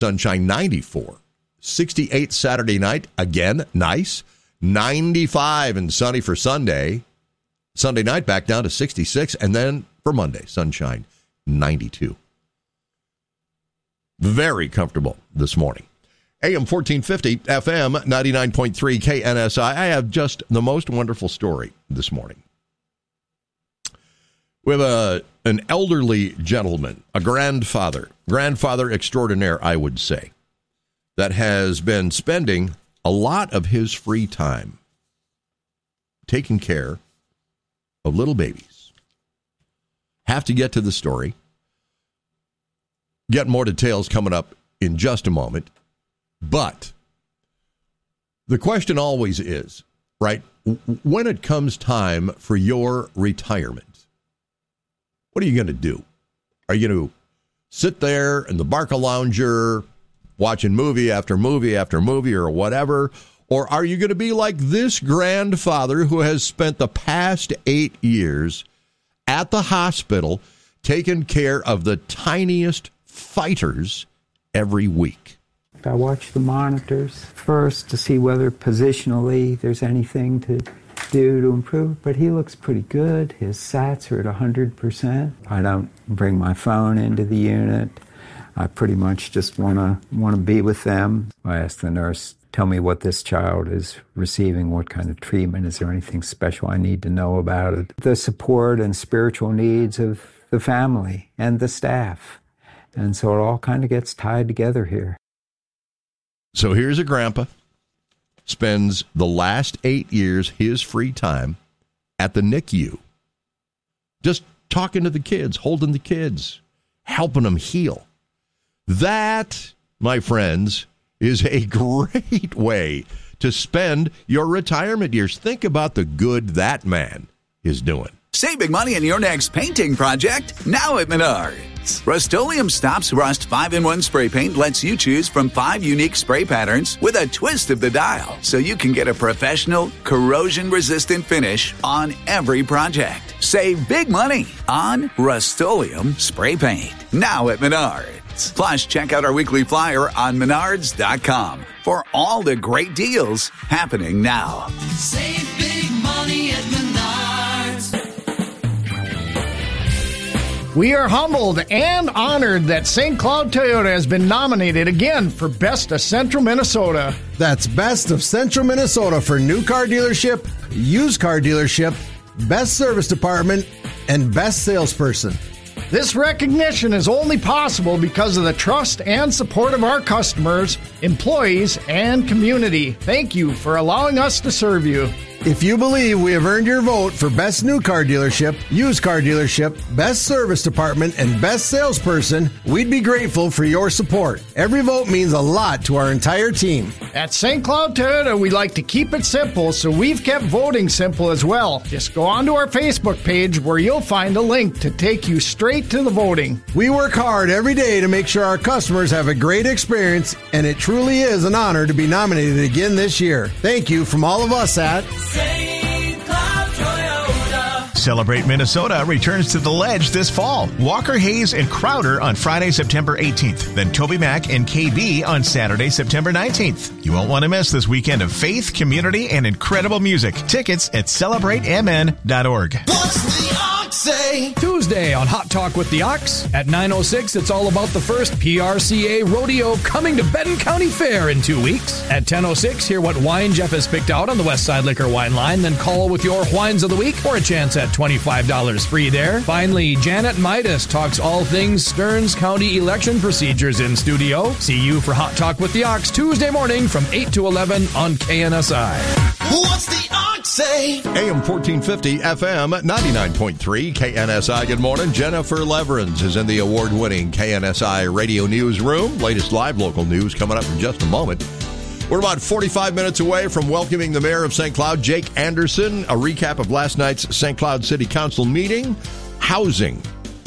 Sunshine 94. 68 Saturday night. Again, nice. 95 and sunny for Sunday. Sunday night back down to 66. And then for Monday, sunshine 92. Very comfortable this morning. AM 1450, FM 99.3 KNSI. I have just the most wonderful story this morning. We have an elderly gentleman, a grandfather extraordinaire, I would say, that has been spending a lot of his free time taking care of little babies. Have to get to the story. Get more details coming up in just a moment. But the question always is, right, when it comes time for your retirement, what are you going to do? Are you going to sit there in the Barcalounger watching movie after movie after movie or whatever? Or are you going to be like this grandfather who has spent the past 8 years at the hospital taking care of the tiniest fighters every week? I watch the monitors first to see whether positionally there's anything to do to improve, but he looks pretty good. His SATs are at 100%. I don't bring my phone into the unit. I pretty much just want to be with them. I ask the nurse, tell me what this child is receiving, what kind of treatment, is there anything special I need to know about it? The support and spiritual needs of the family and the staff. And so it all kind of gets tied together here. So here's a grandpa, spends the last 8 years, his free time, at the NICU. Just talking to the kids, holding the kids, helping them heal. That, my friends, is a great way to spend your retirement years. Think about the good that man is doing. Save big money on your next painting project now at Menards. Rust-Oleum Stops Rust 5-in-1 spray paint lets you choose from 5 unique spray patterns with a twist of the dial, so you can get a professional, corrosion-resistant finish on every project. Save big money on Rust-Oleum spray paint now at Menards. Plus, check out our weekly flyer on Menards.com for all the great deals happening now. Save big money at Menards. We are humbled and honored that St. Cloud Toyota has been nominated again for Best of Central Minnesota. That's Best of Central Minnesota for new car dealership, used car dealership, best service department, and best salesperson. This recognition is only possible because of the trust and support of our customers, employees, and community. Thank you for allowing us to serve you. If you believe we have earned your vote for Best New Car Dealership, Used Car Dealership, Best Service Department, and Best Salesperson, we'd be grateful for your support. Every vote means a lot to our entire team. At St. Cloud Toyota, we like to keep it simple, so we've kept voting simple as well. Just go onto our Facebook page where you'll find a link to take you straight to the voting. We work hard every day to make sure our customers have a great experience, and it truly is an honor to be nominated again this year. Thank you from all of us at St. Cloud Toyota. Celebrate Minnesota returns to the Ledge this fall. Walker Hayes and Crowder on Friday, September 18th. Then Toby Mac and KB on Saturday, September 19th. You won't want to miss this weekend of faith, community, and incredible music. Tickets at celebratemn.org. What's the Ox say? Tuesday on Hot Talk with the Ox at 9:06, it's all about the first PRCA rodeo coming to Benton County Fair in 2 weeks. At 10:06, hear what wine Jeff has picked out on the Westside Liquor Wine Line, then call with your wines of the week for a chance at $25 free there. Finally, Janet Midas talks all things Stearns County election procedures in studio. See you for Hot Talk with the Ox Tuesday morning from 8 to 11 on KNSI. What's the Ox say? AM 1450, FM 99.3, KNSI. Good morning. Jennifer Leverins is in the award-winning KNSI Radio Newsroom. Latest live local news coming up in just a moment. We're about 45 minutes away from welcoming the mayor of St. Cloud, Jake Anderson. A recap of last night's St. Cloud City Council meeting. Housing.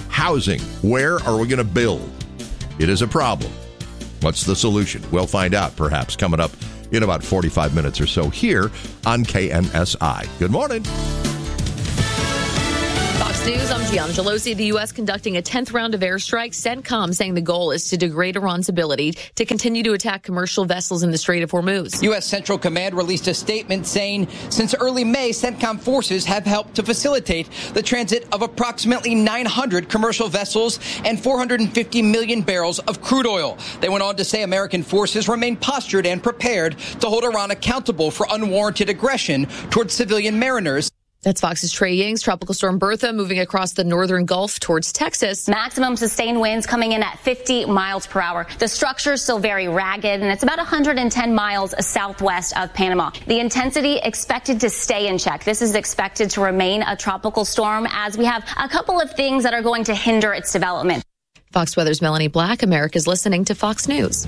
Where are we going to build? It is a problem. What's the solution? We'll find out, perhaps, coming up in about 45 minutes or so here on KNSI. Good morning. Fox News, I'm Gianna Gelosi. The U.S. conducting a 10th round of airstrikes. CENTCOM saying the goal is to degrade Iran's ability to continue to attack commercial vessels in the Strait of Hormuz. U.S. Central Command released a statement saying since early May, CENTCOM forces have helped to facilitate the transit of approximately 900 commercial vessels and 450 million barrels of crude oil. They went on to say American forces remain postured and prepared to hold Iran accountable for unwarranted aggression towards civilian mariners. That's Fox's Trey Yings. Tropical storm Bertha moving across the northern Gulf towards Texas. Maximum sustained winds coming in at 50 miles per hour. The structure is still very ragged, and it's about 110 miles southwest of Panama. The intensity expected to stay in check. This is expected to remain a tropical storm as we have a couple of things that are going to hinder its development. Fox Weather's Melanie Black. America's listening to Fox News.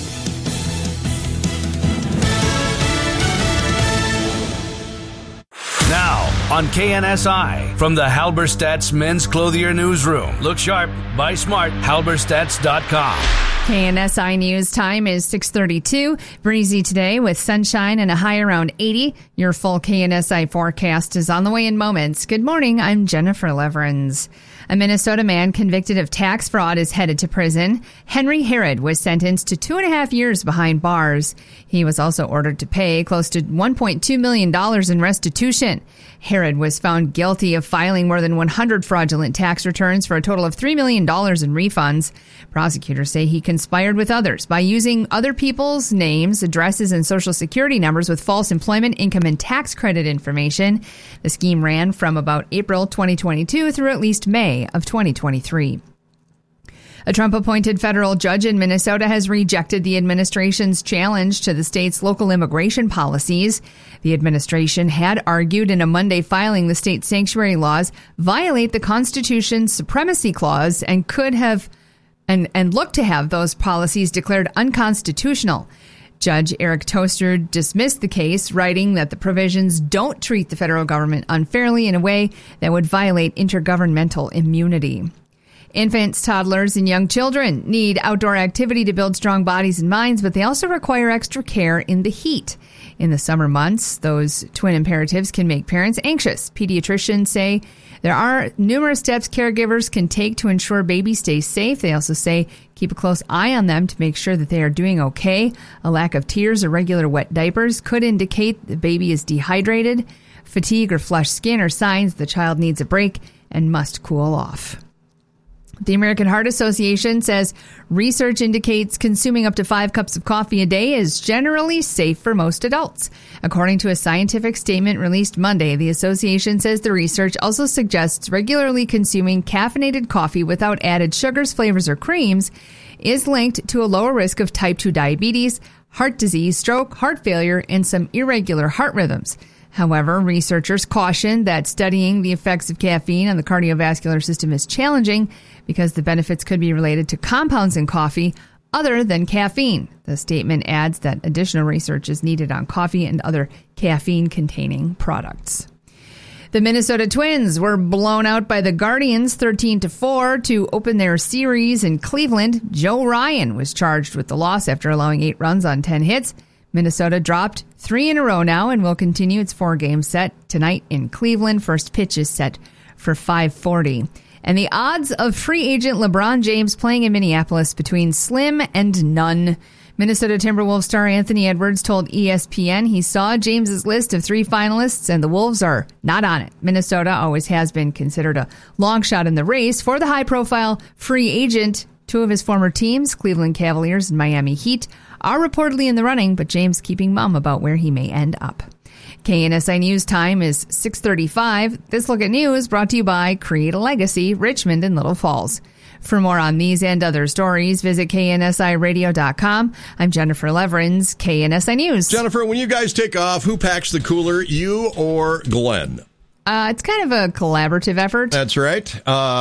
Now, on KNSI, from the Halberstadt's Men's Clothier Newsroom. Look sharp, buy smart, halberstadts.com. KNSI News time is 6:32. Breezy today with sunshine and a high around 80. Your full KNSI forecast is on the way in moments. Good morning, I'm Jennifer Leverins. A Minnesota man convicted of tax fraud is headed to prison. Henry Herod was sentenced to 2.5 years behind bars. He was also ordered to pay close to $1.2 million in restitution. Herod was found guilty of filing more than 100 fraudulent tax returns for a total of $3 million in refunds. Prosecutors say he conspired with others by using other people's names, addresses, and social security numbers with false employment, income, and tax credit information. The scheme ran from about April 2022 through at least May of 2023. A Trump-appointed federal judge in Minnesota has rejected the administration's challenge to the state's local immigration policies. The administration had argued in a Monday filing the state's sanctuary laws violate the Constitution's supremacy clause and could have and look to have those policies declared unconstitutional. Judge Eric Toaster dismissed the case, writing that the provisions don't treat the federal government unfairly in a way that would violate intergovernmental immunity. Infants, toddlers, and young children need outdoor activity to build strong bodies and minds, but they also require extra care in the heat. In the summer months, those twin imperatives can make parents anxious. Pediatricians say there are numerous steps caregivers can take to ensure babies stay safe. They also say keep a close eye on them to make sure that they are doing okay. A lack of tears or regular wet diapers could indicate the baby is dehydrated. Fatigue or flushed skin are signs the child needs a break and must cool off. The American Heart Association says research indicates consuming up to 5 cups of coffee a day is generally safe for most adults. According to a scientific statement released Monday, the association says the research also suggests regularly consuming caffeinated coffee without added sugars, flavors, or creams is linked to a lower risk of type 2 diabetes, heart disease, stroke, heart failure, and some irregular heart rhythms. However, researchers caution that studying the effects of caffeine on the cardiovascular system is challenging because the benefits could be related to compounds in coffee other than caffeine. The statement adds that additional research is needed on coffee and other caffeine-containing products. The Minnesota Twins were blown out by the Guardians 13-4 to open their series in Cleveland. Joe Ryan was charged with the loss after allowing 8 runs on 10 hits. Minnesota dropped 3 in a row now and will continue its 4-game set tonight in Cleveland. First pitch is set for 5:40. And the odds of free agent LeBron James playing in Minneapolis between slim and none. Minnesota Timberwolves star Anthony Edwards told ESPN he saw James's list of 3 finalists and the Wolves are not on it. Minnesota always has been considered a long shot in the race for the high-profile free agent. 2 of his former teams, Cleveland Cavaliers and Miami Heat, are reportedly in the running, but James keeping mum about where he may end up. KNSI News time is 6:35. This Look at News brought to you by Create a Legacy, Richmond and Little Falls. For more on these and other stories, visit KNSIRadio.com. I'm Jennifer Leverins, KNSI News. Jennifer, when you guys take off, who packs the cooler, you or Glenn? It's kind of a collaborative effort. That's right.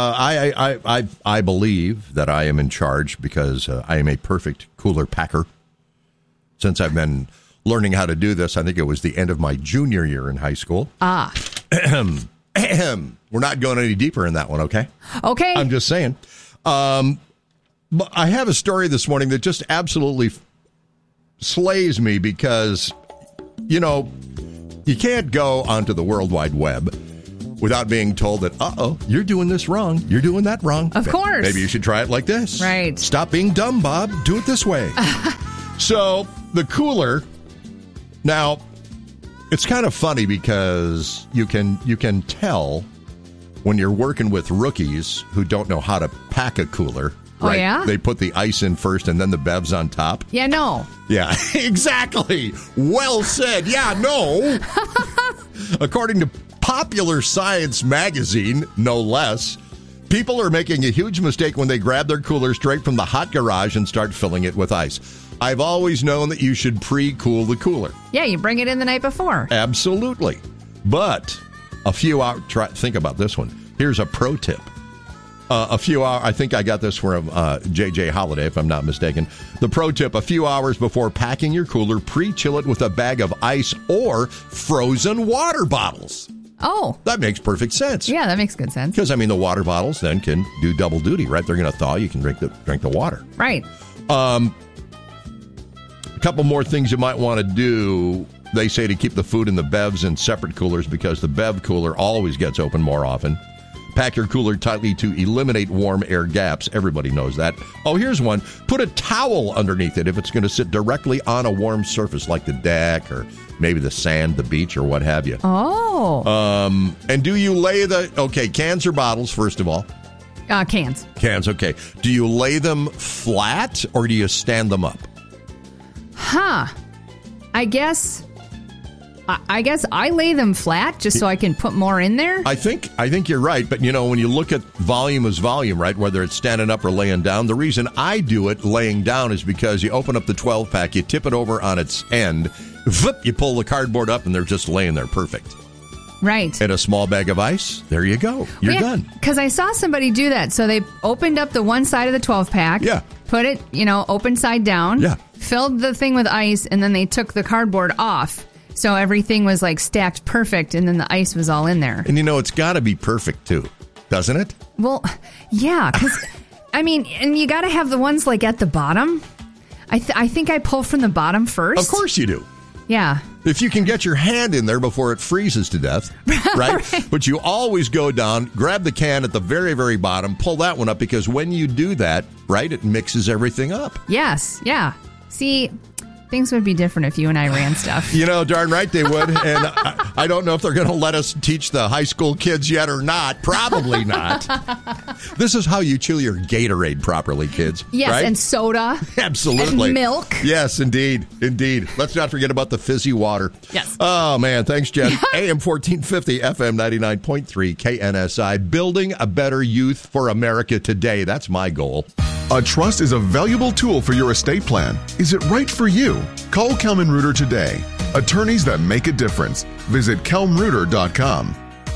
I believe that I am in charge because I am a perfect cooler packer. Since I've been learning how to do this, I think it was the end of my junior year in high school. We're not going any deeper in that one, okay? Okay. I'm just saying. But I have a story this morning that just absolutely slays me because, you know, you can't go onto the World Wide Web without being told that, you're doing this wrong. You're doing that wrong. Of course. Maybe you should try it like this. Right. Stop being dumb, Bob. Do it this way. So the cooler, now, it's kind of funny because you can tell when you're working with rookies who don't know how to pack a cooler. Oh, right? yeah? They put the ice in first and then the bevs on top. Yeah, no. Yeah, exactly. Well said. Yeah, no. According to Popular Science magazine, no less, people are making a huge mistake when they grab their cooler straight from the hot garage and start filling it with ice. I've always known that you should pre-cool the cooler. Yeah, you bring it in the night before. Absolutely. But a few hours, think about this one. Here's a pro tip. A few hours, I think I got this from J.J. Holiday, if I'm not mistaken. The pro tip, a few hours before packing your cooler, pre-chill it with a bag of ice or frozen water bottles. Oh. That makes perfect sense. Yeah, that makes good sense. Because, the water bottles then can do double duty, right? They're going to thaw. You can drink the water. Right. A couple more things you might want to do. They say to keep the food and the bevs in separate coolers because the bev cooler always gets open more often. Pack your cooler tightly to eliminate warm air gaps. Everybody knows that. Oh, here's one. Put a towel underneath it if it's going to sit directly on a warm surface like the deck or maybe the sand, the beach, or what have you. Oh. And do you lay cans or bottles, first of all? Cans. Cans, okay. Do you lay them flat or do you stand them up? I guess I lay them flat just so I can put more in there. I think you're right, but when you look at volume as volume, right, whether it's standing up or laying down, the reason I do it laying down is because you open up the 12-pack, you tip it over on its end, you pull the cardboard up, and they're just laying there perfect. Right. And a small bag of ice, there you go. You're done. Because I saw somebody do that. So they opened up the one side of the 12-pack. Yeah. Put it, open side down. Yeah. Filled the thing with ice, and then they took the cardboard off. So everything was stacked perfect, and then the ice was all in there. And it's got to be perfect too, doesn't it? Well, yeah, because, and you got to have the ones at the bottom. I think I pull from the bottom first. Of course you do. Yeah. If you can get your hand in there before it freezes to death, right? But you always go down, grab the can at the very, very bottom, pull that one up, because when you do that, right, it mixes everything up. Yes, yeah. See, things would be different if you and I ran stuff. Darn right they would. And I don't know if they're going to let us teach the high school kids yet or not. Probably not. This is how you chill your Gatorade properly, kids. Yes, right? and soda. Absolutely. And milk. Yes, indeed. Indeed. Let's not forget about the fizzy water. Yes. Oh, man. Thanks, Jen. AM 1450, FM 99.3, KNSI. Building a better youth for America today. That's my goal. A trust is a valuable tool for your estate plan. Is it right for you? Call Kelman Reuter today. Attorneys that make a difference. Visit kelmreuter.com.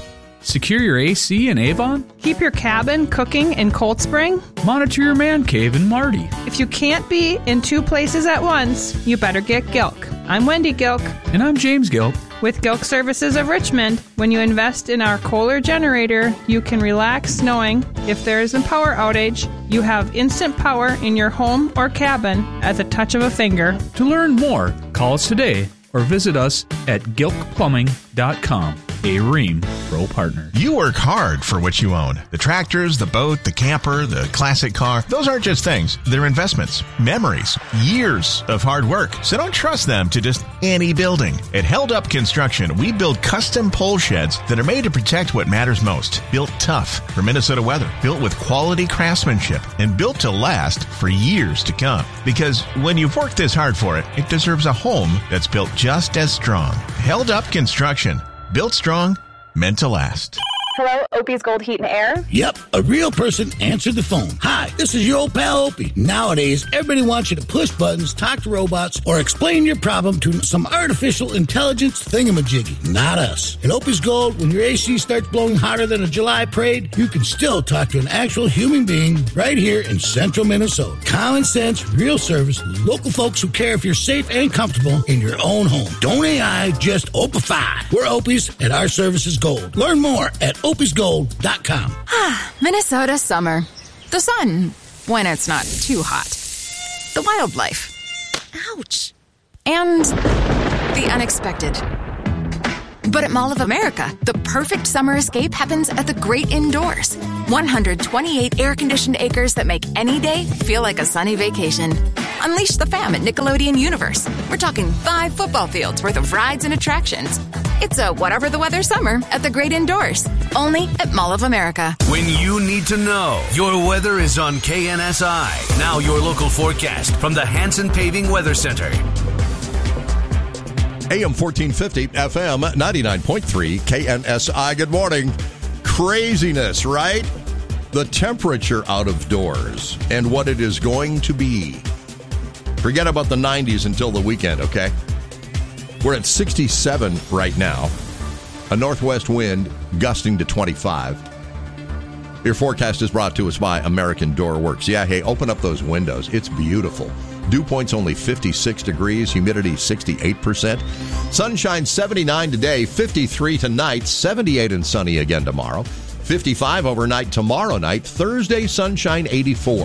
Secure your AC in Avon? Keep your cabin cooking in Cold Spring? Monitor your man cave in Marty. If you can't be in two places at once, you better get Gilk. I'm Wendy Gilk. And I'm James Gilk. With Gilk Services of Richmond, when you invest in our Kohler generator, you can relax knowing if there is a power outage, you have instant power in your home or cabin at the touch of a finger. To learn more, call us today or visit us at gilkplumbing.com. A Rheem Pro Partner. You work hard for what you own. The tractors, the boat, the camper, the classic car. Those aren't just things. They're investments, memories, years of hard work. So don't trust them to just any building. At Held Up Construction, we build custom pole sheds that are made to protect what matters most. Built tough for Minnesota weather. Built with quality craftsmanship and built to last for years to come. Because when you've worked this hard for it, it deserves a home that's built just as strong. Held Up Construction. Built strong, meant to last. Hello, Opie's Gold Heat and Air? Yep, a real person answered the phone. Hi, this is your old pal Opie. Nowadays, everybody wants you to push buttons, talk to robots, or explain your problem to some artificial intelligence thingamajiggy. Not us. At Opie's Gold, when your AC starts blowing hotter than a July parade, you can still talk to an actual human being right here in central Minnesota. Common sense, real service, local folks who care if you're safe and comfortable in your own home. Don't AI, just Opify. We're Opie's and our service is gold. Learn more at opiesgold.com. Minnesota summer. The sun, when it's not too hot. The wildlife. Ouch. And the unexpected. But at Mall of America, the perfect summer escape happens at the great indoors. 128 air-conditioned acres that make any day feel like a sunny vacation. Unleash the fam at Nickelodeon Universe. We're talking 5 football fields worth of rides and attractions. It's a whatever the weather summer at the great indoors. Only at Mall of America. When you need to know, your weather is on KNSI. Now your local forecast from the Hanson Paving Weather Center. AM 1450, FM 99.3, KNSI. Good morning. Craziness, right? The temperature out of doors and what it is going to be. Forget about the 90s until the weekend, okay? We're at 67 right now. A northwest wind gusting to 25. Your forecast is brought to us by American Door Works. Yeah, hey, open up those windows. It's beautiful. Dew point's only 56 degrees, humidity 68%. Sunshine 79 today, 53 tonight, 78 and sunny again tomorrow. 55 overnight tomorrow night. Thursday, sunshine 84.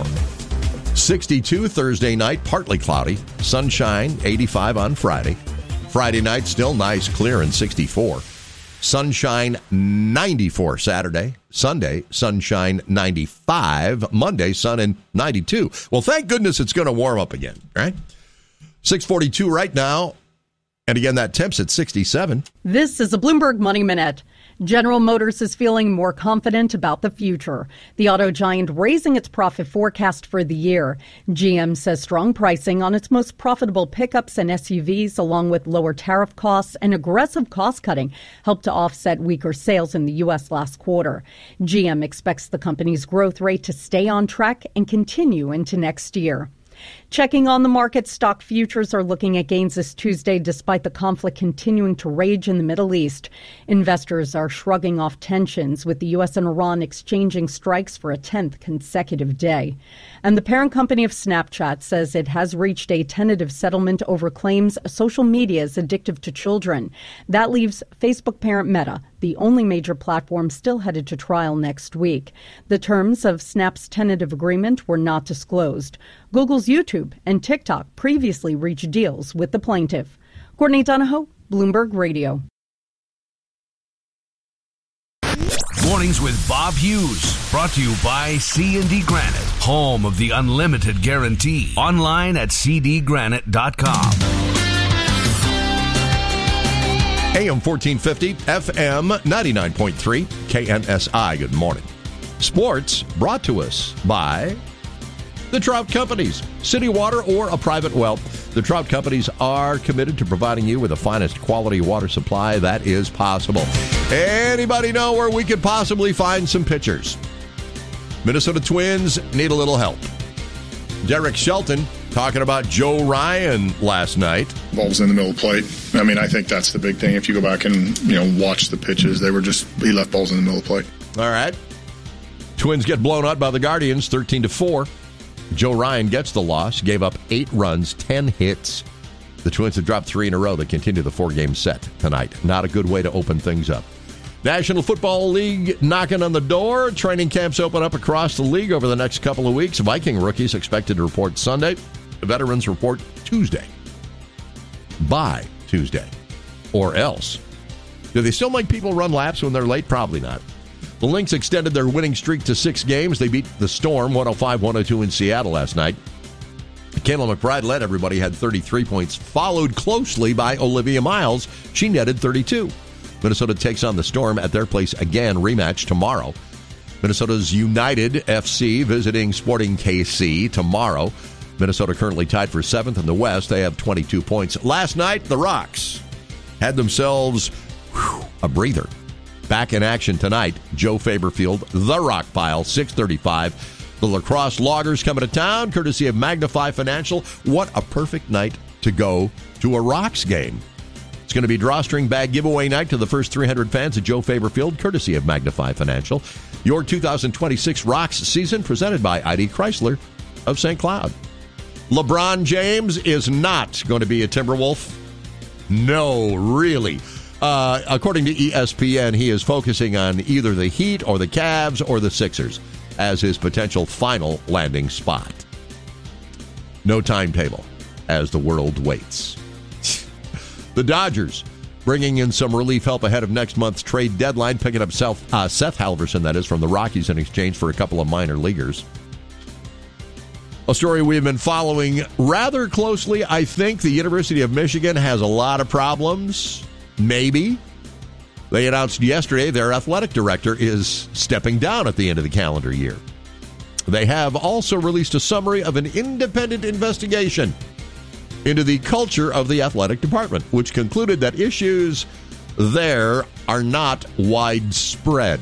62 Thursday night, partly cloudy. Sunshine 85 on Friday. Friday night, still nice, clear and 64. Sunshine 94 Saturday. Sunday, sunshine 95. Monday, sun and 92. Well, thank goodness it's going to warm up again, right? 6:42 right now. And again, that temp's at 67. This is a Bloomberg Money Minute. General Motors is feeling more confident about the future. The auto giant raising its profit forecast for the year. GM says strong pricing on its most profitable pickups and SUVs, along with lower tariff costs and aggressive cost cutting, helped to offset weaker sales in the U.S. last quarter. GM expects the company's growth rate to stay on track and continue into next year. Checking on the market, stock futures are looking at gains this Tuesday despite the conflict continuing to rage in the Middle East. Investors are shrugging off tensions with the U.S. and Iran exchanging strikes for a 10th consecutive day. And the parent company of Snapchat says it has reached a tentative settlement over claims social media is addictive to children. That leaves Facebook parent Meta, the only major platform still headed to trial next week. The terms of Snap's tentative agreement were not disclosed. Google's YouTube and TikTok previously reached deals with the plaintiff. Courtney Donahoe, Bloomberg Radio. Mornings with Bob Hughes, brought to you by C&D Granite, home of the unlimited guarantee. Online at cdgranite.com. AM 1450, FM 99.3, KNSI. Good morning. Sports brought to us by the Trout Companies. City water or a private well, the Trout Companies are committed to providing you with the finest quality water supply that is possible. Anybody know where we could possibly find some pitchers? Minnesota Twins need a little help. Derek Shelton talking about Joe Ryan last night. Balls in the middle of the plate. I mean, I think that's the big thing. If you go back and, watch the pitches, he left balls in the middle of the plate. All right. Twins get blown out by the Guardians, 13-4. Joe Ryan gets the loss, gave up 8 runs, 10 hits. The Twins have dropped 3 in a row that continue the 4-game set tonight. Not a good way to open things up. National Football League knocking on the door. Training camps open up across the league over the next couple of weeks. Viking rookies expected to report Sunday. Veterans report Tuesday. By Tuesday. Or else. Do they still make people run laps when they're late? Probably not. The Lynx extended their winning streak to 6 games. They beat the Storm 105-102 in Seattle last night. Kayla McBride led everybody, had 33 points, followed closely by Olivia Miles. She netted 32. Minnesota takes on the Storm at their place again, rematch tomorrow. Minnesota's United FC visiting Sporting KC tomorrow. Minnesota currently tied for 7th in the West. They have 22 points. Last night, the Rocks had themselves a breather. Back in action tonight, Joe Faber Field, the Rock Pile, 6:35. The Lacrosse Loggers coming to town, courtesy of Magnify Financial. What a perfect night to go to a Rocks game. It's going to be drawstring bag giveaway night to the first 300 fans at Joe Faber Field, courtesy of Magnify Financial. Your 2026 Rocks season presented by ID Chrysler of St. Cloud. LeBron James is not going to be a Timberwolf. No, really. According to ESPN, he is focusing on either the Heat or the Cavs or the Sixers as his potential final landing spot. No timetable as the world waits. The Dodgers bringing in some relief help ahead of next month's trade deadline, picking up Seth Halverson, that is, from the Rockies in exchange for a couple of minor leaguers. A story we've been following rather closely. I think the University of Michigan has a lot of problems. Maybe. They announced yesterday their athletic director is stepping down at the end of the calendar year. They have also released a summary of an independent investigation into the culture of the athletic department, which concluded that issues there are not widespread.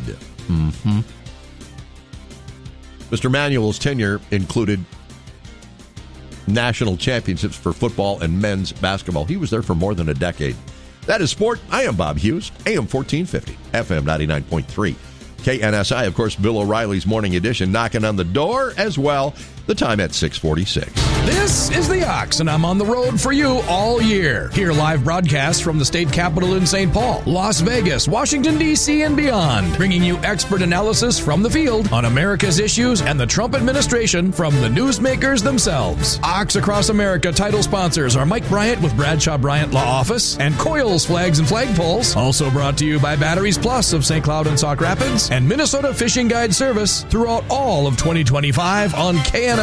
Mr. Manuel's tenure included national championships for football and men's basketball. He was there for more than a decade. That is sport. I am Bob Hughes, AM 1450, FM 99.3. KNSI, of course, Bill O'Reilly's Morning Edition knocking on the door as well. The time at 6:46. This is The Ox, and I'm on the road for you all year. Hear live broadcasts from the state capitol in St. Paul, Las Vegas, Washington, D.C., and beyond, bringing you expert analysis from the field on America's issues and the Trump administration from the newsmakers themselves. Ox Across America title sponsors are Mike Bryant with Bradshaw Bryant Law Office and Coils Flags and Flagpoles. Also brought to you by Batteries Plus of St. Cloud and Sauk Rapids and Minnesota Fishing Guide Service throughout all of 2025 on KNSI.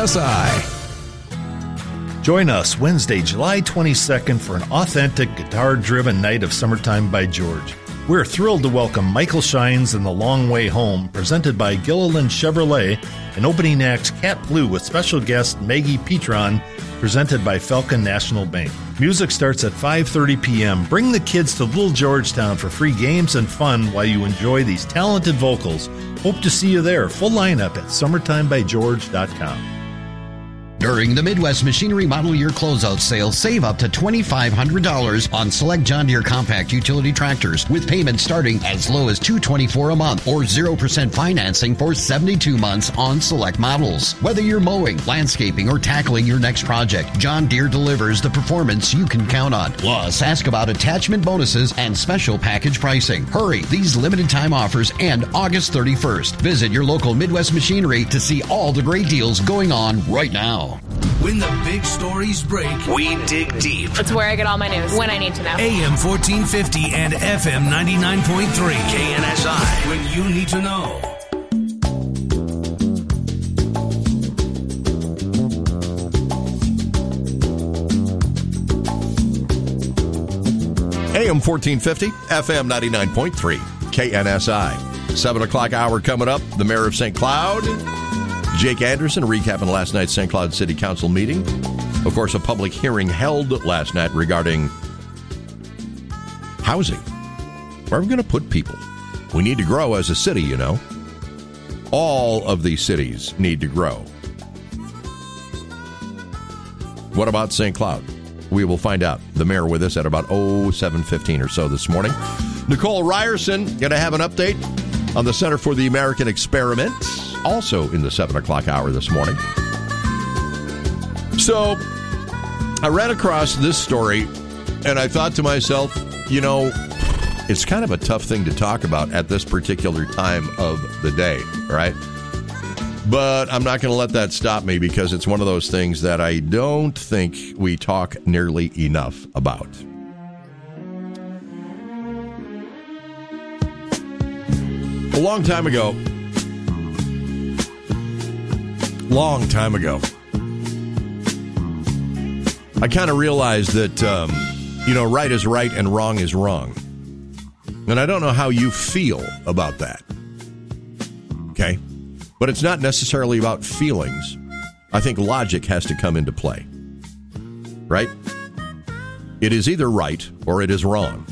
Join us Wednesday, July 22nd for an authentic guitar-driven night of Summertime by George. We're thrilled to welcome Michael Shines and The Long Way Home, presented by Gilliland Chevrolet, and opening acts Cat Blue with special guest Maggie Petron, presented by Falcon National Bank. Music starts at 5:30 p.m. Bring the kids to Little Georgetown for free games and fun while you enjoy these talented vocals. Hope to see you there. Full lineup at summertimebygeorge.com. During the Midwest Machinery Model Year Closeout Sale, save up to $2,500 on select John Deere compact utility tractors with payments starting as low as $224 a month or 0% financing for 72 months on select models. Whether you're mowing, landscaping, or tackling your next project, John Deere delivers the performance you can count on. Plus, ask about attachment bonuses and special package pricing. Hurry, these limited time offers end August 31st. Visit your local Midwest Machinery to see all the great deals going on right now. When the big stories break, we dig deep. It's where I get all my news when I need to know. AM 1450 and FM 99.3 KNSI. When you need to know. AM 1450, FM 99.3 KNSI. 7 o'clock hour coming up. The mayor of St. Cloud, Jake Anderson, recapping last night's St. Cloud City Council meeting. Of course, a public hearing held last night regarding housing. Where are we going to put people? We need to grow as a city, you know. All of these cities need to grow. What about St. Cloud? We will find out. The mayor with us at about 7:15 or so this morning. Nicole Ryerson going to have an update on the Center for the American Experiment, also in the 7 o'clock hour this morning. So I ran across this story, and I thought to myself, you know, it's kind of a tough thing to talk about at this particular time of the day, right? But I'm not going to let that stop me because it's one of those things that I don't think we talk nearly enough about. A long time ago, I kind of realized that, right is right and wrong is wrong. And I don't know how you feel about that. Okay? But it's not necessarily about feelings. I think logic has to come into play. Right? It is either right or it is wrong.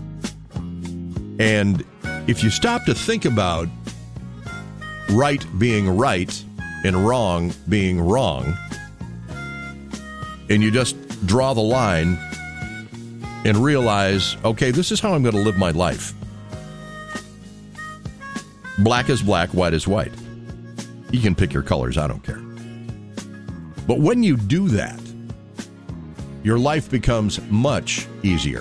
And if you stop to think about right being right and wrong being wrong, and you just draw the line and realize, okay, this is how I'm going to live my life. Black is black, white is white. You can pick your colors, I don't care. But when you do that, your life becomes much easier.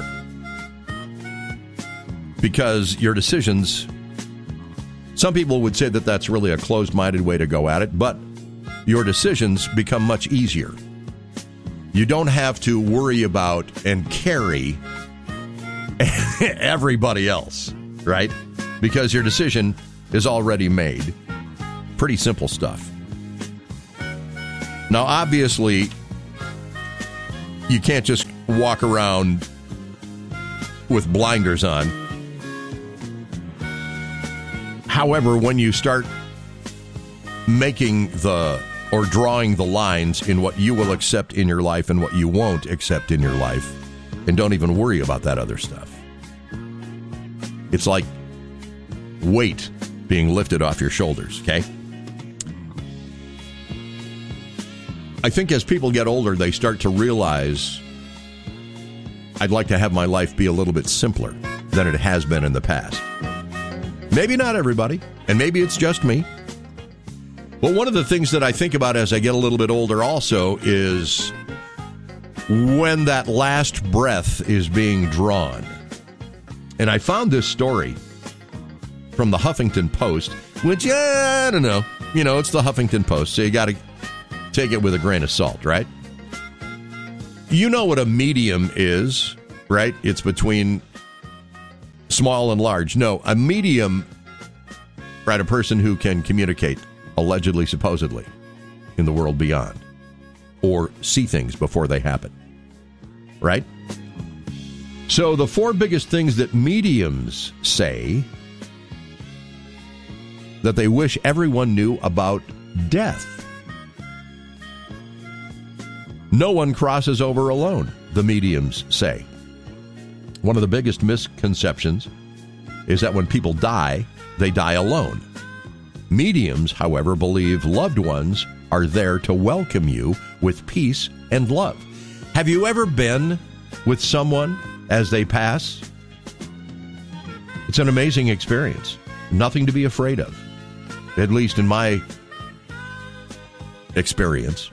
Because your decisions, some people would say that that's really a closed-minded way to go at it, but your decisions become much easier. You don't have to worry about and carry everybody else, right? Because your decision is already made. Pretty simple stuff. Now, obviously, you can't just walk around with blinders on. However, when you start making or drawing the lines in what you will accept in your life and what you won't accept in your life, and don't even worry about that other stuff. It's like weight being lifted off your shoulders, okay? I think as people get older, they start to realize, I'd like to have my life be a little bit simpler than it has been in the past. Maybe not everybody, and maybe it's just me. But one of the things that I think about as I get a little bit older also is when that last breath is being drawn. And I found this story from the Huffington Post, which, I don't know. You know, it's the Huffington Post, so you got to take it with a grain of salt, right? You know what a medium is, right? It's between small and large. No, a medium, right, a person who can communicate, allegedly, supposedly, in the world beyond, or see things before they happen, right? So the 4 biggest things that mediums say that they wish everyone knew about death. No one crosses over alone, the mediums say. One of the biggest misconceptions is that when people die, they die alone. Mediums, however, believe loved ones are there to welcome you with peace and love. Have you ever been with someone as they pass? It's an amazing experience. Nothing to be afraid of, at least in my experience.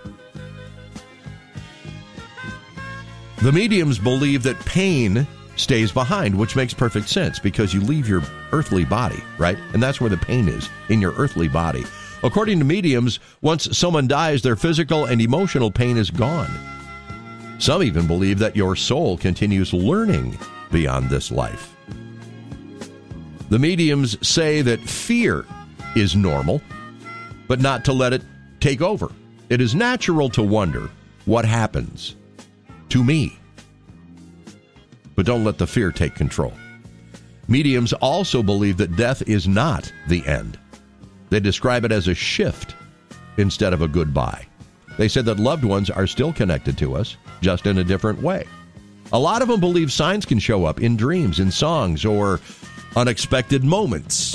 The mediums believe that pain stays behind, which makes perfect sense because you leave your earthly body, right? And that's where the pain is, in your earthly body. According to mediums, once someone dies, their physical and emotional pain is gone. Some even believe that your soul continues learning beyond this life. The mediums say that fear is normal, but not to let it take over. It is natural to wonder what happens to me, but don't let the fear take control. Mediums also believe that death is not the end. They describe it as a shift instead of a goodbye. They said that loved ones are still connected to us, just in a different way. A lot of them believe signs can show up in dreams, in songs, or unexpected moments.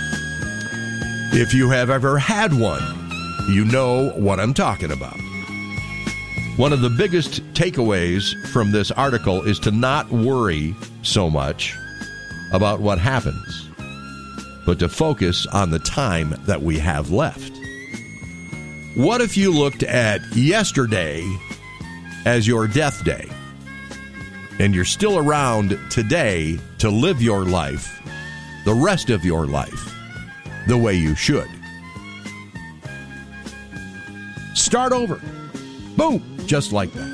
If you have ever had one, you know what I'm talking about. One of the biggest takeaways from this article is to not worry so much about what happens, but to focus on the time that we have left. What if you looked at yesterday as your death day, and you're still around today to live your life, the rest of your life, the way you should? Start over. Boom. Just like that.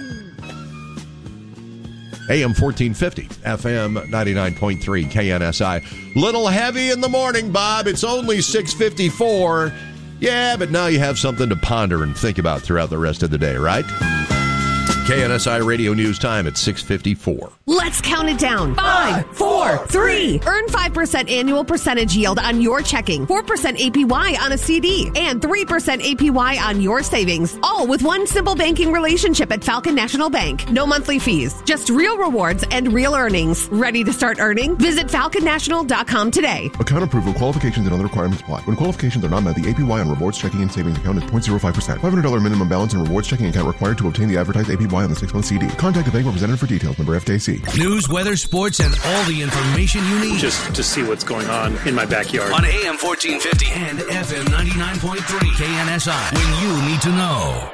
AM 1450, FM 99.3, KNSI. Little heavy in the morning, Bob. It's only 6:54. Yeah, but now you have something to ponder and think about throughout the rest of the day, right? KNSI Radio News Time at 6:54. Let's count it down. 5, 4, 3. Earn 5% annual percentage yield on your checking, 4% APY on a CD, and 3% APY on your savings. All with one simple banking relationship at Falcon National Bank. No monthly fees, just real rewards and real earnings. Ready to start earning? Visit falconnational.com today. Account approval, qualifications, and other requirements apply. When qualifications are not met, the APY on rewards checking and savings account is 0.05%. $500 minimum balance and rewards checking account required to obtain the advertised APY on the 6-month CD. Contact a bank representative for details. Member FDIC. News, weather, sports, and all the information you need. Just to see what's going on in my backyard. On AM 1450 and FM 99.3 KNSI. When you need to know.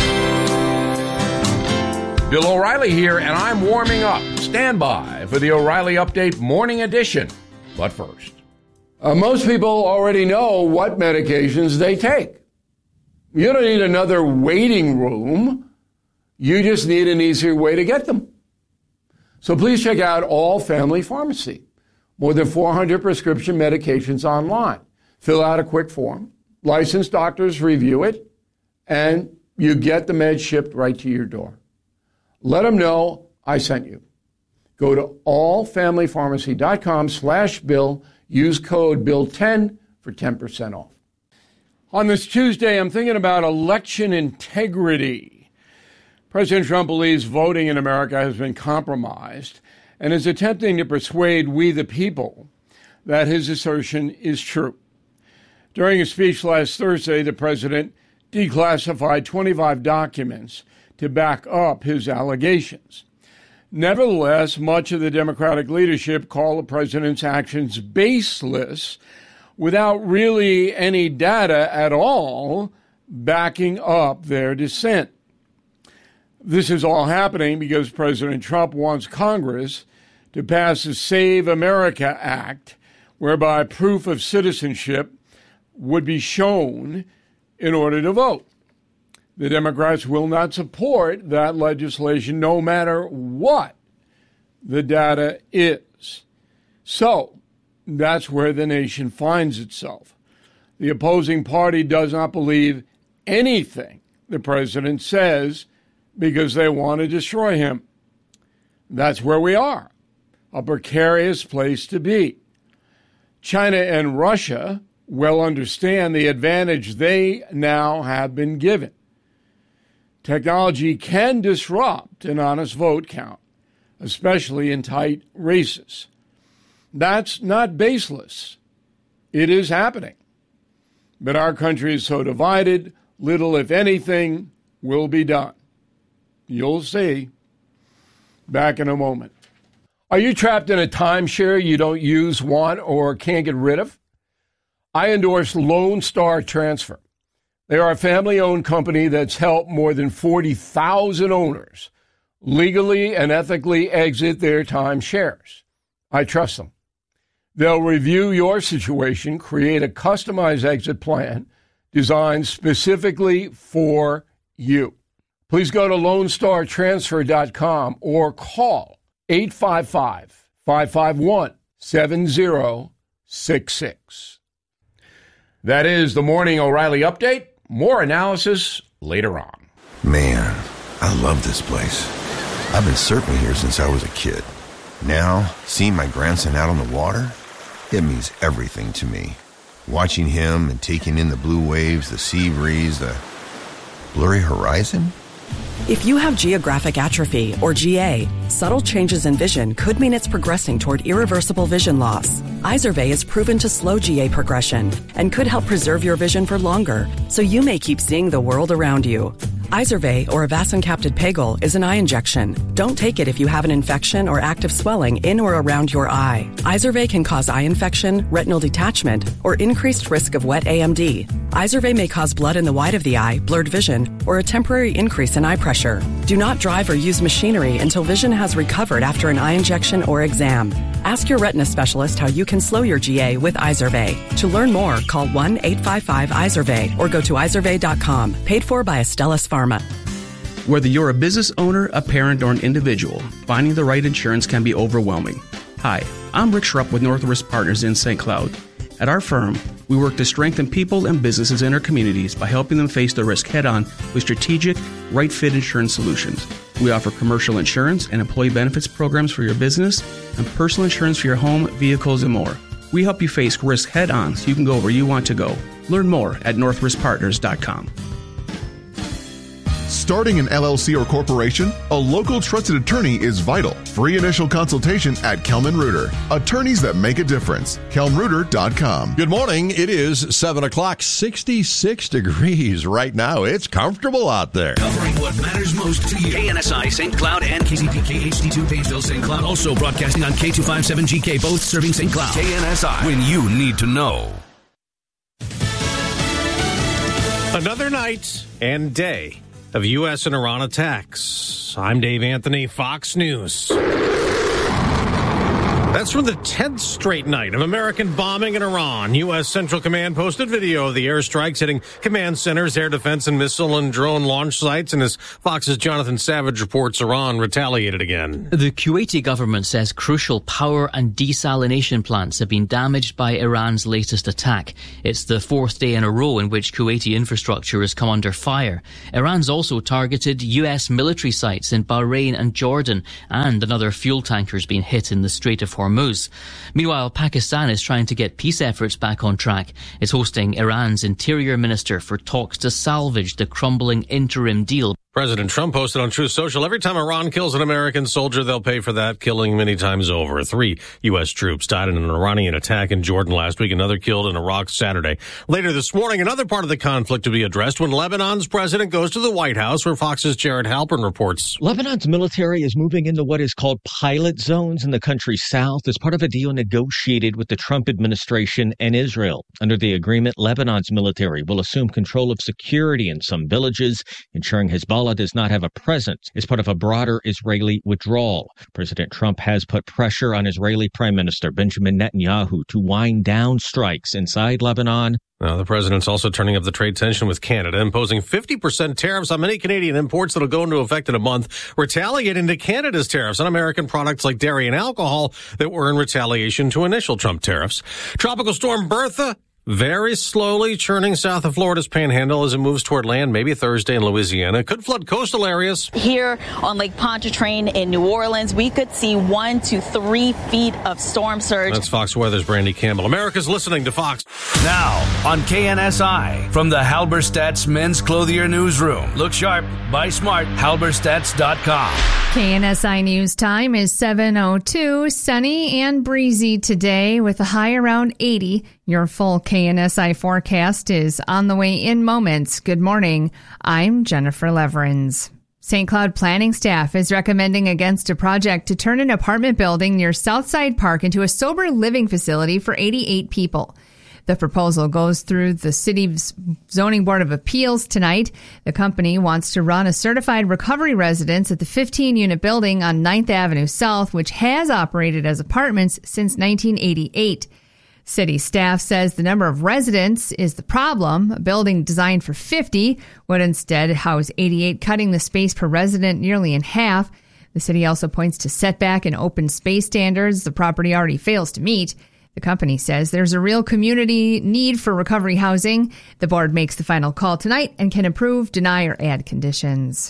Bill O'Reilly here, and I'm warming up. Stand by for the O'Reilly Update Morning Edition. But first, most people already know what medications they take. You don't need another waiting room. You just need an easier way to get them. So please check out All Family Pharmacy. More than 400 prescription medications online. Fill out a quick form. Licensed doctors review it, and you get the meds shipped right to your door. Let them know I sent you. Go to allfamilypharmacy.com/bill. Use code BILL10 for 10% off. On this Tuesday, I'm thinking about election integrity. President Trump believes voting in America has been compromised and is attempting to persuade we the people that his assertion is true. During a speech last Thursday, the president declassified 25 documents to back up his allegations. Nevertheless, much of the Democratic leadership call the president's actions baseless without really any data at all backing up their dissent. This is all happening because President Trump wants Congress to pass the Save America Act, whereby proof of citizenship would be shown in order to vote. The Democrats will not support that legislation no matter what the data is. So that's where the nation finds itself. The opposing party does not believe anything the president says because they want to destroy him. That's where we are, a precarious place to be. China and Russia well understand the advantage they now have been given. Technology can disrupt an honest vote count, especially in tight races. That's not baseless. It is happening. But our country is so divided, little, if anything, will be done. You'll see. Back in a moment. Are you trapped in a timeshare you don't use, want, or can't get rid of? I endorse Lone Star Transfer. They are a family-owned company that's helped more than 40,000 owners legally and ethically exit their timeshares. I trust them. They'll review your situation, create a customized exit plan designed specifically for you. Please go to LoneStarTransfer.com or call 855-551-7066. That is the Morning O'Reilly Update. More analysis later on. Man, I love this place. I've been surfing here since I was a kid. Now, seeing my grandson out on the water, it means everything to me. Watching him and taking in the blue waves, the sea breeze, the blurry horizon. If you have geographic atrophy, or GA, subtle changes in vision could mean it's progressing toward irreversible vision loss. Izervay is proven to slow GA progression and could help preserve your vision for longer, so you may keep seeing the world around you. Izervay, or avacincaptad pegol, is an eye injection. Don't take it if you have an infection or active swelling in or around your eye. Izervay can cause eye infection, retinal detachment, or increased risk of wet AMD. Izervay may cause blood in the white of the eye, blurred vision, or a temporary increase in eye pressure. Do not drive or use machinery until vision has recovered after an eye injection or exam. Ask your retina specialist how you can slow your GA with Izervay. To learn more, call 1-855-IZERVAY or go to izervay.com. Paid for by Astellas Pharma. Whether you're a business owner, a parent, or an individual, finding the right insurance can be overwhelming. Hi, I'm Rick Schrupp with Northwest Partners in St. Cloud. At our firm, we work to strengthen people and businesses in our communities by helping them face the risk head-on with strategic, right-fit insurance solutions. We offer commercial insurance and employee benefits programs for your business and personal insurance for your home, vehicles, and more. We help you face risk head-on so you can go where you want to go. Learn more at northwestpartners.com. Starting an LLC or corporation, a local trusted attorney is vital. Free initial consultation at Kelman Reuter. Attorneys that make a difference. KelmanReuter.com. Good morning. It is 7 o'clock, 66 degrees right now. It's comfortable out there. Covering what matters most to you. KNSI St. Cloud and KCPK HD2 Painesville St. Cloud. Also broadcasting on K257GK, both serving St. Cloud. KNSI, when you need to know. Another night and day of U.S. and Iran attacks. I'm Dave Anthony, Fox News. That's from the 10th straight night of American bombing in Iran. U.S. Central Command posted video of the airstrikes hitting command centers, air defense and missile and drone launch sites. And as Fox's Jonathan Savage reports, Iran retaliated again. The Kuwaiti government says crucial power and desalination plants have been damaged by Iran's latest attack. It's the fourth day in a row in which Kuwaiti infrastructure has come under fire. Iran's also targeted U.S. military sites in Bahrain and Jordan, and another fuel tanker's been hit in the Strait of Hormuz. Meanwhile, Pakistan is trying to get peace efforts back on track. It's hosting Iran's interior minister for talks to salvage the crumbling interim deal. President Trump posted on Truth Social, every time Iran kills an American soldier, they'll pay for that killing many times over. 3 U.S. troops died in an Iranian attack in Jordan last week, another killed in Iraq Saturday. Later this morning, another part of the conflict to be addressed when Lebanon's president goes to the White House, where Fox's Jared Halpern reports. Lebanon's military is moving into what is called pilot zones in the country's south as part of a deal negotiated with the Trump administration and Israel. Under the agreement, Lebanon's military will assume control of security in some villages, ensuring Hezbollah does not have a presence as part of a broader Israeli withdrawal. President Trump has put pressure on Israeli Prime Minister Benjamin Netanyahu to wind down strikes inside Lebanon. Now, the president's also turning up the trade tension with Canada, imposing 50% tariffs on many Canadian imports that will go into effect in a month, retaliating to Canada's tariffs on American products like dairy and alcohol that were in retaliation to initial Trump tariffs. Tropical storm Bertha very slowly churning south of Florida's panhandle as it moves toward land, maybe Thursday in Louisiana. It could flood coastal areas. Here on Lake Pontchartrain in New Orleans, we could see 1 to 3 feet of storm surge. That's Fox Weather's Brandy Campbell. America's listening to Fox. Now on KNSI from the Halberstadt's Men's Clothier Newsroom. Look sharp, buy smart, halberstadts.com. KNSI News time is 7:02. Sunny and breezy today with a high around 80. Your full KNSI forecast is on the way in moments. Good morning. I'm Jennifer Leverins. St. Cloud planning staff is recommending against a project to turn an apartment building near Southside Park into a sober living facility for 88 people. The proposal goes through the city's Zoning Board of Appeals tonight. The company wants to run a certified recovery residence at the 15-unit building on 9th Avenue South, which has operated as apartments since 1988. City staff says the number of residents is the problem. A building designed for 50 would instead house 88, cutting the space per resident nearly in half. The city also points to setback and open space standards the property already fails to meet. The company says there's a real community need for recovery housing. The board makes the final call tonight and can approve, deny, or add conditions.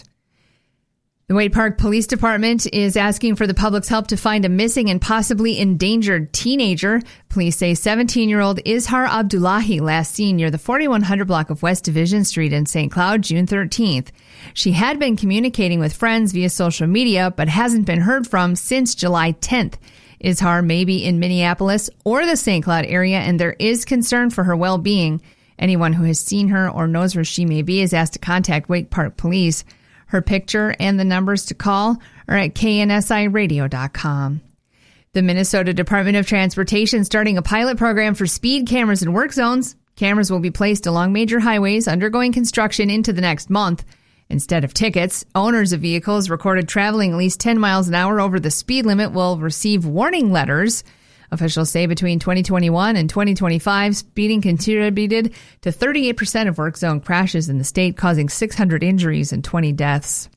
The Wade Park Police Department is asking for the public's help to find a missing and possibly endangered teenager. Police say 17-year-old Izhar Abdullahi last seen near the 4100 block of West Division Street in St. Cloud June 13th. She had been communicating with friends via social media, but hasn't been heard from since July 10th. Izhar may be in Minneapolis or the St. Cloud area, and there is concern for her well-being. Anyone who has seen her or knows where she may be is asked to contact Wake Park Police. Her picture and the numbers to call are at knsiradio.com. The Minnesota Department of Transportation starting a pilot program for speed cameras in work zones. Cameras will be placed along major highways undergoing construction into the next month. Instead of tickets, owners of vehicles recorded traveling at least 10 miles an hour over the speed limit will receive warning letters. Officials say between 2021 and 2025, speeding contributed to 38% of work zone crashes in the state, causing 600 injuries and 20 deaths.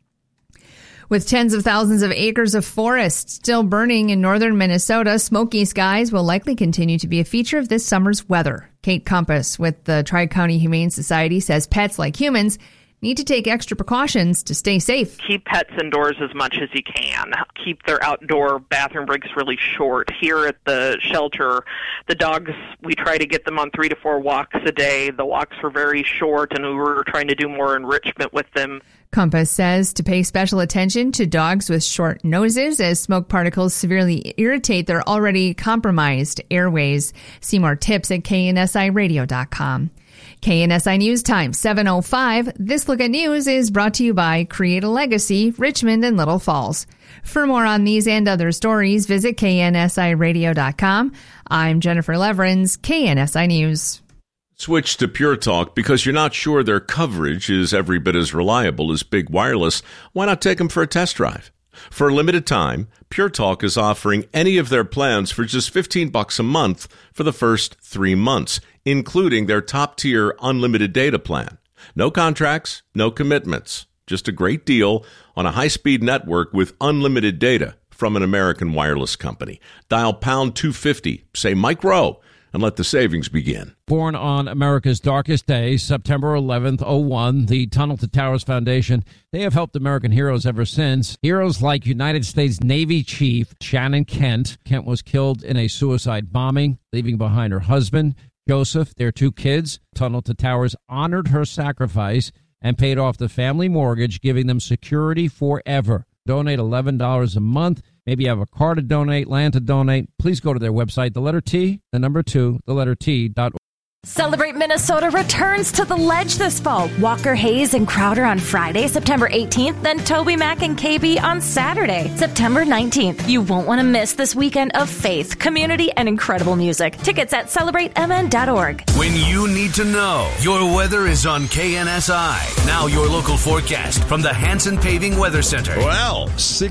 With tens of thousands of acres of forest still burning in northern Minnesota, smoky skies will likely continue to be a feature of this summer's weather. Kate Compass with the Tri-County Humane Society says pets, like humans, need to take extra precautions to stay safe. Keep pets indoors as much as you can. Keep their outdoor bathroom breaks really short. Here at the shelter, the dogs, we try to get them on 3 to 4 walks a day. The walks were very short, and we were trying to do more enrichment with them. Compass says to pay special attention to dogs with short noses as smoke particles severely irritate their already compromised airways. See more tips at KNSIRadio.com. KNSI News Time, 7:05. This Look at News is brought to you by Create a Legacy, Richmond and Little Falls. For more on these and other stories, visit KNSIRadio.com. I'm Jennifer Leverins, KNSI News. Switch to Pure Talk because you're not sure their coverage is every bit as reliable as Big Wireless. Why not take them for a test drive? For a limited time, Pure Talk is offering any of their plans for just $15 a month for the first 3 months, including their top-tier unlimited data plan. No contracts, no commitments. Just a great deal on a high-speed network with unlimited data from an American wireless company. Dial pound 250, say Mike Rowe, and let the savings begin. Born on America's darkest day, September 11th, 01, the Tunnel to Towers Foundation, they have helped American heroes ever since. Heroes like United States Navy Chief Shannon Kent. Kent was killed in a suicide bombing, leaving behind her husband, Joseph, their 2 kids. Tunnel to Towers honored her sacrifice and paid off the family mortgage, giving them security forever. Donate $11 a month. Maybe you have a car to donate, land to donate. Please go to their website, the letter T, the number 2, the letter T.org. Celebrate Minnesota returns to the Ledge this fall. Walker Hayes and Crowder on Friday, September 18th, then Toby Mac and KB on Saturday, September 19th. You won't want to miss this weekend of faith, community, and incredible music. Tickets at CelebrateMN.org. When you need to know, your weather is on KNSI. Now your local forecast from the Hanson Paving Weather Center. Well,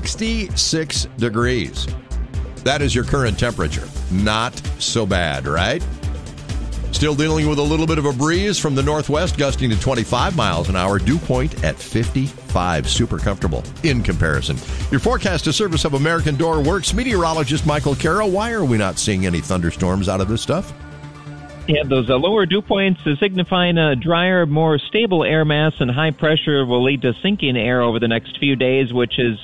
66 degrees. That is your current temperature. Not so bad, right? Still dealing with a little bit of a breeze from the northwest, gusting to 25 miles an hour. Dew point at 55. Super comfortable in comparison. Your forecast to service of American Door Works. Meteorologist Michael Carroll. Why are we not seeing any thunderstorms out of this stuff? Yeah, those lower dew points signifying a drier, more stable air mass, and high pressure will lead to sinking air over the next few days, which is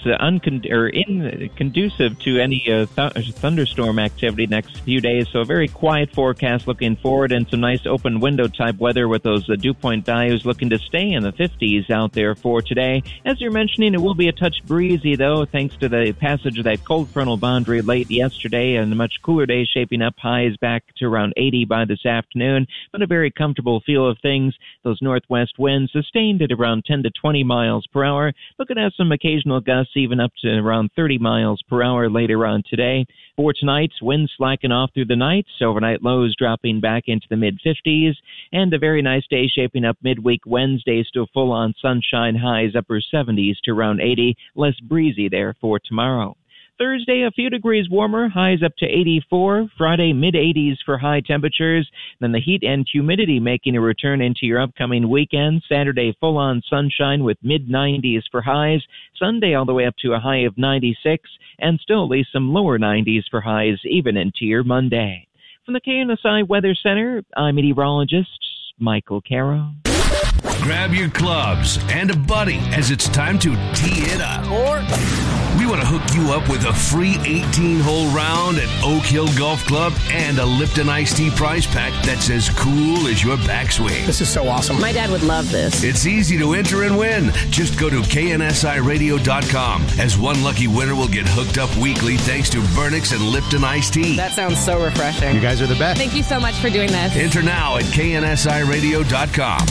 conducive to any thunderstorm activity next few days. So a very quiet forecast looking forward, and some nice open window type weather with those dew point values looking to stay in the 50s out there for today. As you're mentioning, it will be a touch breezy, though, thanks to the passage of that cold frontal boundary late yesterday, and a much cooler day shaping up. Highs back to around 80 by this afternoon, but a very comfortable feel of things. Those northwest winds sustained at around 10 to 20 miles per hour. Looking at some occasional gusts even up to around 30 miles per hour later on today. For tonight, winds slacken off through the night, overnight lows dropping back into the mid-50s, and a very nice day shaping up midweek Wednesday, still full-on sunshine, highs upper 70s to around 80, less breezy there for tomorrow. Thursday, a few degrees warmer, highs up to 84. Friday, mid-80s for high temperatures. Then the heat and humidity making a return into your upcoming weekend. Saturday, full-on sunshine with mid-90s for highs. Sunday, all the way up to a high of 96. And still at least some lower 90s for highs even into your Monday. From the KNSI Weather Center, I'm meteorologist Michael Carroll. Grab your clubs and a buddy as it's time to tee it up. Or we want to hook you up with a free 18-hole round at Oak Hill Golf Club and a Lipton Iced Tea prize pack that's as cool as your backswing. This is so awesome. My dad would love this. It's easy to enter and win. Just go to KNSIRadio.com, as one lucky winner will get hooked up weekly thanks to Vernix and Lipton Iced Tea. That sounds so refreshing. You guys are the best. Thank you so much for doing this. Enter now at KNSIRadio.com.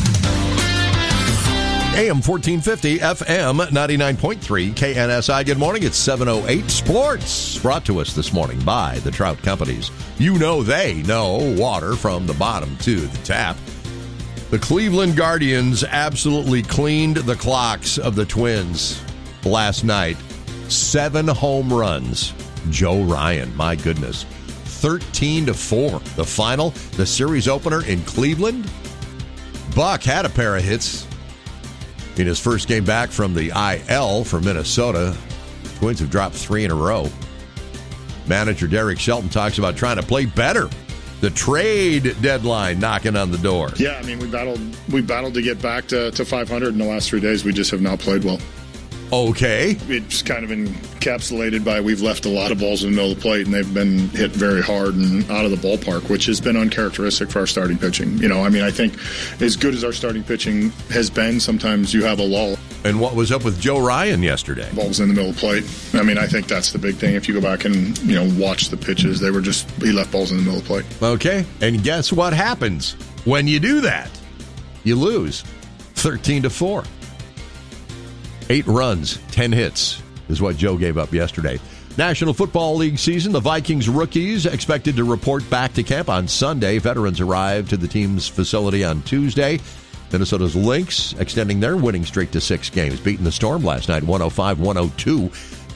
AM 1450, FM 99.3, KNSI. Good morning. It's 7:08. Sports brought to us this morning by the Trout Companies. You know they know water from the bottom to the tap. The Cleveland Guardians absolutely cleaned the clocks of the Twins last night. 7 home runs. Joe Ryan, my goodness. 13-4. The final, the series opener in Cleveland. Buck had a pair of hits in his first game back from the IL for Minnesota. Twins have dropped 3 in a row. Manager Derek Shelton talks about trying to play better. The trade deadline knocking on the door. Yeah, I mean, we battled to get back to 500 in the last 3 days. We just have not played well. Okay. It's kind of encapsulated by we've left a lot of balls in the middle of the plate, and they've been hit very hard and out of the ballpark, which has been uncharacteristic for our starting pitching. You know, I mean, I think as good as our starting pitching has been, sometimes you have a lull. And what was up with Joe Ryan yesterday? Balls in the middle of the plate. I mean, I think that's the big thing. If you go back and, watch the pitches, he left balls in the middle of the plate. Okay. And guess what happens when you do that? You lose 13-4. 8 runs, 10 hits is what Joe gave up yesterday. National Football League season, the Vikings rookies expected to report back to camp on Sunday. Veterans arrived to the team's facility on Tuesday. Minnesota's Lynx extending their winning streak to 6 games, beating the Storm last night 105-102.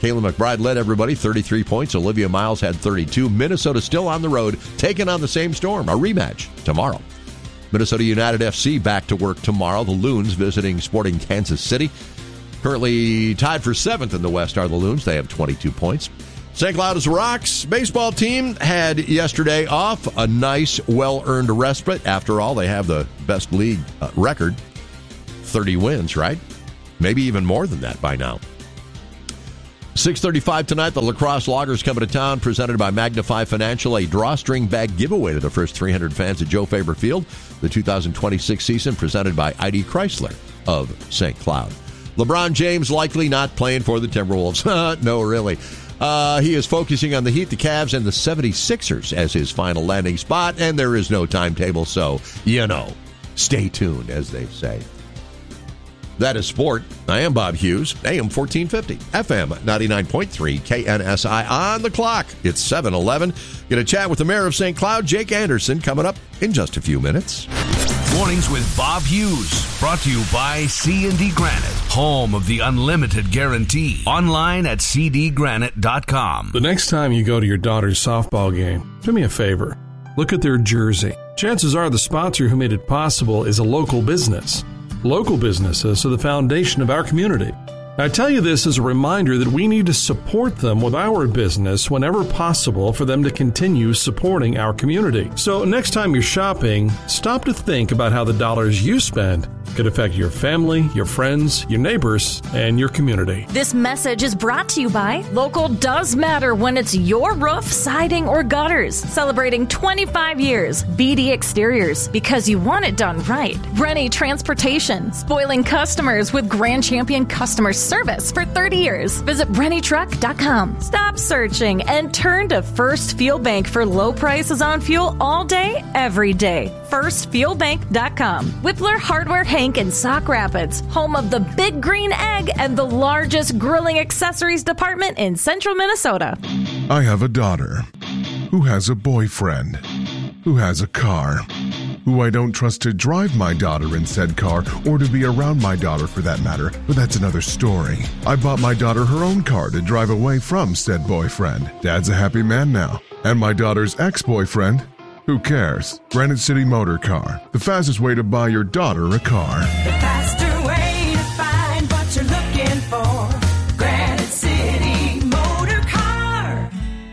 Kayla McBride led everybody, 33 points. Olivia Miles had 32. Minnesota still on the road, taking on the same Storm. A rematch tomorrow. Minnesota United FC back to work tomorrow. The Loons visiting Sporting Kansas City. Currently tied for 7th in the West are the Loons. They have 22 points. St. Cloud's Rocks baseball team had yesterday off. A nice, well-earned respite. After all, they have the best league record. 30 wins, right? Maybe even more than that by now. 6:35 tonight, the Lacrosse Loggers coming to town, presented by Magnify Financial, a drawstring bag giveaway to the first 300 fans at Joe Faber Field. The 2026 season presented by ID Chrysler of St. Cloud. LeBron James likely not playing for the Timberwolves. No, really. He is focusing on the Heat, the Cavs, and the 76ers as his final landing spot, and there is no timetable, so, stay tuned, as they say. That is sport. I am Bob Hughes, AM 1450, FM 99.3, KNSI on the clock. It's 7:11. Going to chat with the mayor of St. Cloud, Jake Anderson, coming up in just a few minutes. Mornings with Bob Hughes, brought to you by C&D Granite, home of the unlimited guarantee. Online at cdgranite.com. The next time you go to your daughter's softball game, do me a favor. Look at their jersey. Chances are the sponsor who made it possible is a local business. Local businesses are the foundation of our community. I tell you this as a reminder that we need to support them with our business whenever possible for them to continue supporting our community. So next time you're shopping, stop to think about how the dollars you spend could affect your family, your friends, your neighbors, and your community. This message is brought to you by Local Does Matter when it's your roof, siding, or gutters. Celebrating 25 years. BD Exteriors, because you want it done right. Rennie Transportation, spoiling customers with Grand Champion customer service for 30 years. Visit RennieTruck.com. Stop searching and turn to First Fuel Bank for low prices on fuel all day, every day. FirstFuelBank.com. Whippler Hardware Hank in Sauk Rapids, home of the Big Green Egg and the largest grilling accessories department in central Minnesota. I have a daughter who has a boyfriend who has a car who I don't trust to drive my daughter in said car or to be around my daughter for that matter, but that's another story. I bought my daughter her own car to drive away from said boyfriend. Dad's a happy man now. And my daughter's ex-boyfriend? Who cares? Granite City Motor Car, the fastest way to buy your daughter a car. The faster way to find what you're looking for. Granite City Motor Car.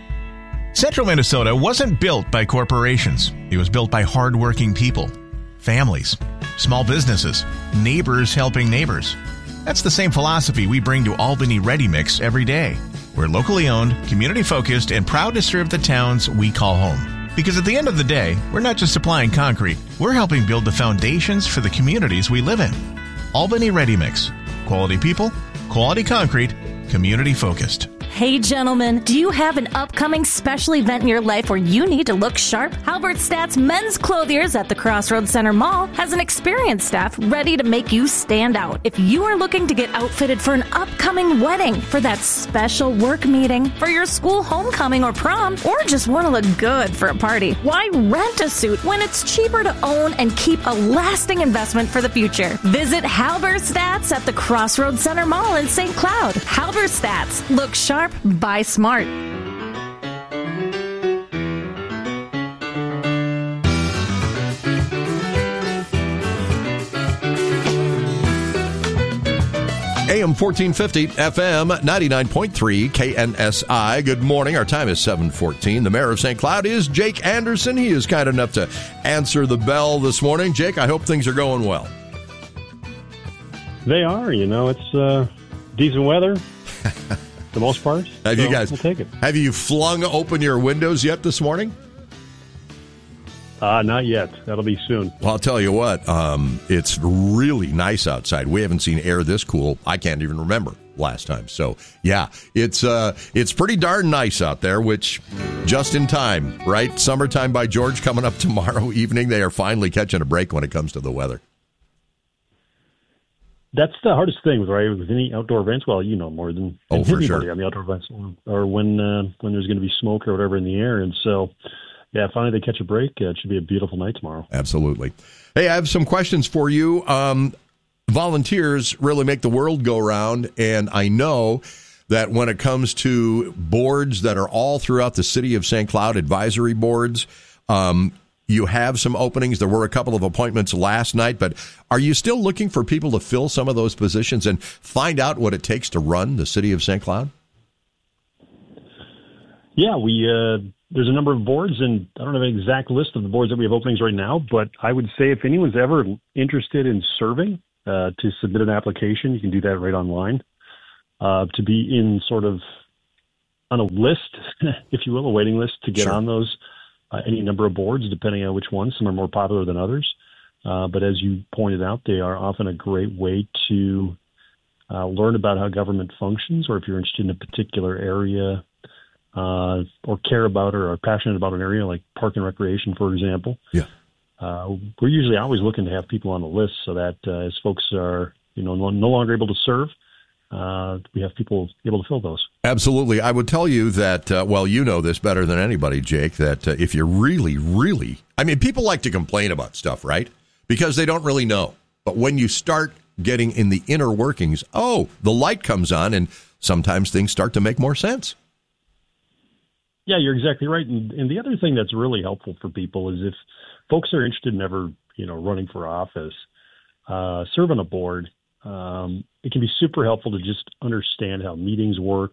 Central Minnesota wasn't built by corporations. It was built by hardworking people, families, small businesses, neighbors helping neighbors. That's the same philosophy we bring to Albany Ready Mix every day. We're locally owned, community-focused, and proud to serve the towns we call home. Because at the end of the day, we're not just supplying concrete, we're helping build the foundations for the communities we live in. Albany Ready Mix. Quality people, quality concrete, community focused. Hey gentlemen, do you have an upcoming special event in your life where you need to look sharp? Halbert Stats Men's Clothiers at the Crossroads Center Mall has an experienced staff ready to make you stand out. If you are looking to get outfitted for an upcoming wedding, for that special work meeting, for your school homecoming or prom, or just want to look good for a party, why rent a suit when it's cheaper to own and keep a lasting investment for the future? Visit Halbert Stats at the Crossroads Center Mall in St. Cloud. Halbert Stats. Look sharp. Buy smart. AM 1450, FM 99.3, KNSI. Good morning. Our time is 7:14. The mayor of St. Cloud is Jake Anderson. He is kind enough to answer the bell this morning. Jake, I hope things are going well. They are. It's decent weather. For the most part. Have you guys? We'll take it. Have you flung open your windows yet this morning? Not yet. That'll be soon. Well, I'll tell you what. It's really nice outside. We haven't seen air this cool. I can't even remember last time. So, yeah, it's pretty darn nice out there, which just in time, right? Summertime by George coming up tomorrow evening. They are finally catching a break when it comes to the weather. That's the hardest thing, right? With any outdoor events, well, more than anybody sure. on the outdoor events, or when there's going to be smoke or whatever in the air. And so, yeah, finally they catch a break. It should be a beautiful night tomorrow. Absolutely. Hey, I have some questions for you. Volunteers really make the world go round, and I know that when it comes to boards that are all throughout the city of St. Cloud, advisory boards, you have some openings. There were a couple of appointments last night, but are you still looking for people to fill some of those positions and find out what it takes to run the city of St. Cloud? Yeah, there's a number of boards, and I don't have an exact list of the boards that we have openings right now, but I would say if anyone's ever interested in serving, to submit an application, you can do that right online. To be in sort of on a list, if you will, a waiting list to get on those, any number of boards, depending on which ones. Some are more popular than others. But as you pointed out, they are often a great way to learn about how government functions, or if you're interested in a particular area or care about or are passionate about an area like park and recreation, for example. Yeah. We're usually always looking to have people on the list so that as folks are, no longer able to serve, we have people able to fill those. Absolutely. I would tell you that, you know this better than anybody, Jake, that if you're really, people like to complain about stuff, right? Because they don't really know. But when you start getting in the inner workings, the light comes on and sometimes things start to make more sense. Yeah, you're exactly right. And the other thing that's really helpful for people is if folks are interested in ever, running for office, serve on a board, it can be super helpful to just understand how meetings work,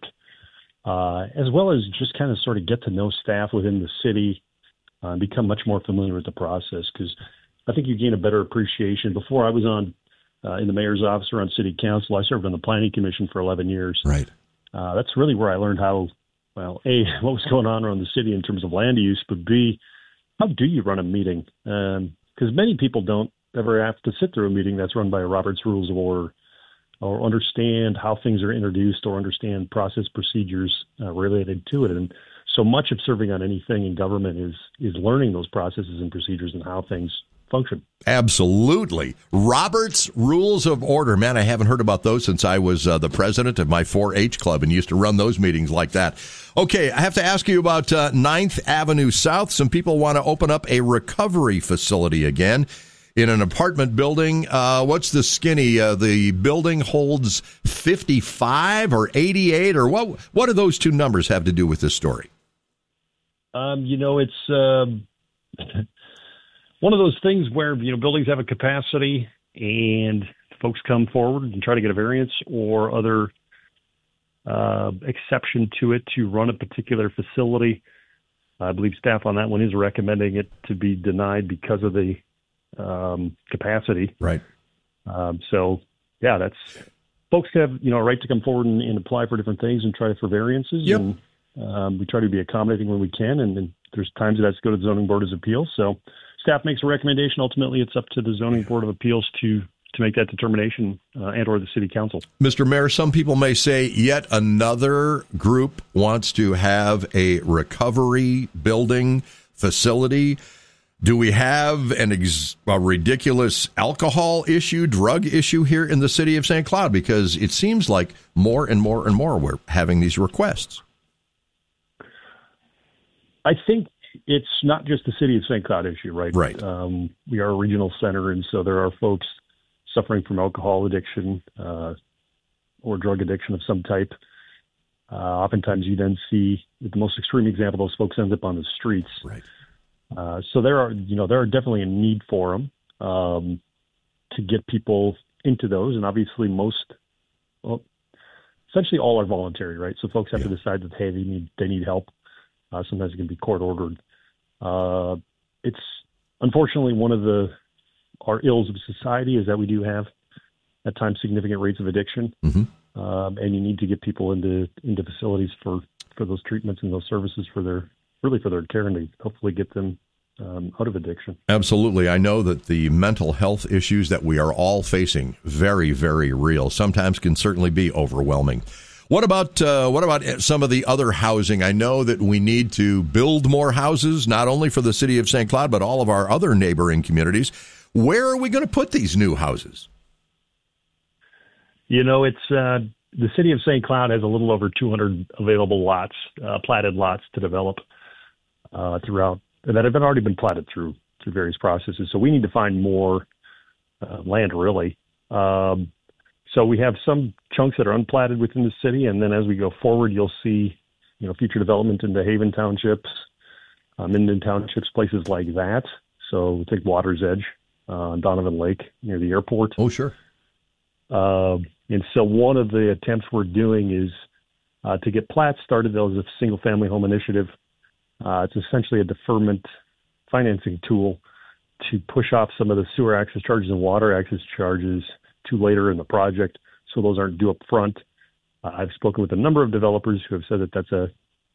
as well as just kind of sort of get to know staff within the city and become much more familiar with the process. Because I think you gain a better appreciation. Before I was on in the mayor's office or on city council, I served on the planning commission for 11 years. Right. That's really where I learned how, A, what was going on around the city in terms of land use, but B, how do you run a meeting? Because many people don't ever have to sit through a meeting that's run by Robert's Rules of Order, or understand how things are introduced, or understand process procedures related to it. And so much of serving on anything in government is learning those processes and procedures and how things function. Absolutely. Robert's Rules of Order. Man, I haven't heard about those since I was the president of my 4-H club and used to run those meetings like that. Okay, I have to ask you about 9th Avenue South. Some people want to open up a recovery facility again in an apartment building. What's the skinny? The building holds 55 or 88, or what do those two numbers have to do with this story? It's one of those things where, buildings have a capacity and folks come forward and try to get a variance or other exception to it to run a particular facility. I believe staff on that one is recommending it to be denied because of the capacity. Right. That's folks have, a right to come forward and apply for different things and try for variances. Yep. And we try to be accommodating when we can. And there's times it has to go to the Zoning Board of Appeals. So staff makes a recommendation. Ultimately, it's up to the Zoning Board of Appeals to make that determination and or the City Council. Mr. Mayor, some people may say yet another group wants to have a recovery building facility. Do we have a ridiculous alcohol issue, drug issue here in the city of St. Cloud? Because it seems like more and more and more we're having these requests. I think it's not just the city of St. Cloud issue, right? Right. We are a regional center, and so there are folks suffering from alcohol addiction or drug addiction of some type. Oftentimes you then see, with the most extreme example, those folks end up on the streets. Right. So there are definitely a need for them to get people into those, and obviously essentially all are voluntary, right? So folks have to decide that they need help. Sometimes it can be court ordered. It's unfortunately one of our ills of society is that we do have at times significant rates of addiction, and you need to get people into facilities for those treatments and those services for their care, and to hopefully get them out of addiction. Absolutely. I know that the mental health issues that we are all facing, very, very real, sometimes can certainly be overwhelming. What about some of the other housing? I know that we need to build more houses, not only for the city of St. Cloud, but all of our other neighboring communities. Where are we going to put these new houses? It's the city of St. Cloud has a little over 200 available lots, platted lots to develop throughout, that have already been platted through various processes. So we need to find more land, really. So we have some chunks that are unplatted within the city, and then as we go forward, you'll see, future development into Haven Townships, Minden Townships, places like that. So think Water's Edge, Donovan Lake near the airport. Oh, sure. And so one of the attempts we're doing is to get plats started as a single-family home initiative. It's essentially a deferment financing tool to push off some of the sewer access charges and water access charges to later in the project, so those aren't due up front. I've spoken with a number of developers who have said that that's a